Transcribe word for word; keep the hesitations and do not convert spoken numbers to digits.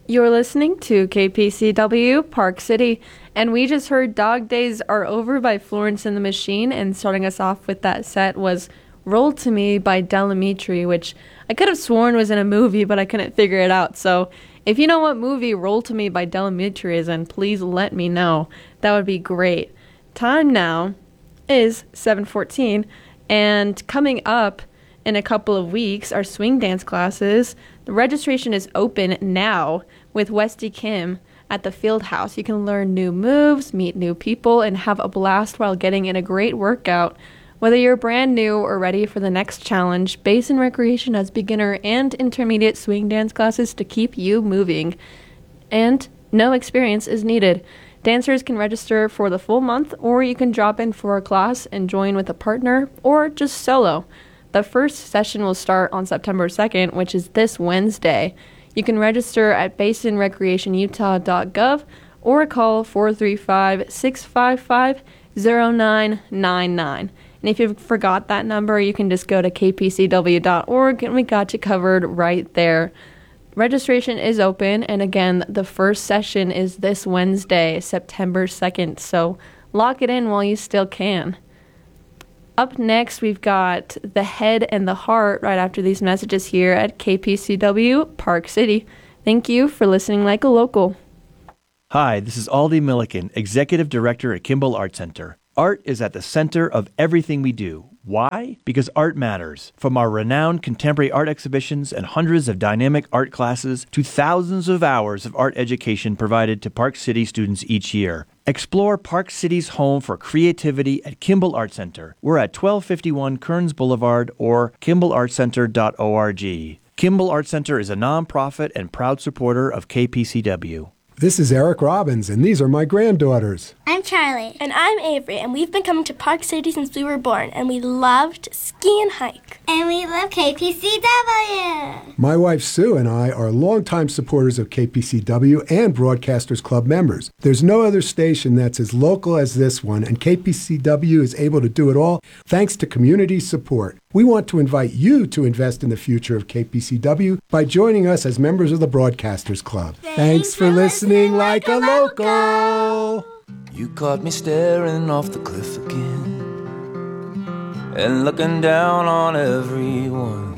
You're listening to K P C W Park City, and we just heard Dog Days Are Over by Florence and the Machine, and starting us off with that set was Roll to Me by Del Amitri, which I could have sworn was in a movie, but I couldn't figure it out. So if you know what movie Roll to Me by Del Amitri is in, please let me know. That would be great. Time now is seven fourteen, and coming up in a couple of weeks are swing dance classes. The registration is open now with Westy Kim at the Field House. You can learn new moves, meet new people, and have a blast while getting in a great workout. Whether you're brand new or ready for the next challenge, Basin Recreation has beginner and intermediate swing dance classes to keep you moving. And no experience is needed. Dancers can register for the full month, or you can drop in for a class and join with a partner, or just solo. The first session will start on September second, which is this Wednesday. You can register at basin recreation utah dot gov or call four three five, six five five, zero nine nine nine. And if you forgot that number, you can just go to k p c w dot org, and we got you covered right there. Registration is open, and again, the first session is this Wednesday, September second, so lock it in while you still can. Up next, we've got The Head and the Heart right after these messages here at K P C W Park City. Thank you for listening like a local. Hi, this is Aldi Milliken, Executive Director at Kimball Art Center. Art is at the center of everything we do. Why? Because art matters. From our renowned contemporary art exhibitions and hundreds of dynamic art classes to thousands of hours of art education provided to Park City students each year. Explore Park City's home for creativity at Kimball Art Center. We're at twelve fifty-one Kearns Boulevard or kimball art center dot org. Kimball Art Center is a nonprofit and proud supporter of K P C W. This is Eric Robbins, and these are my granddaughters. I'm Charlie. And I'm Avery, and we've been coming to Park City since we were born, and we loved ski and hike. And we love K P C W. My wife Sue and I are longtime supporters of K P C W and Broadcasters Club members. There's no other station that's as local as this one, and K P C W is able to do it all thanks to community support. We want to invite you to invest in the future of K P C W by joining us as members of the Broadcasters Club. Thanks, Thanks for listening, listening like a local. local. You caught me staring off the cliff again and looking down on everyone.